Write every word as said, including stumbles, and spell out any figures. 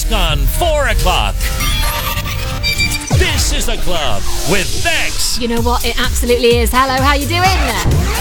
It's gone four o'clock. This is The Club with Bex. You know what? It absolutely is. Hello, how you doing?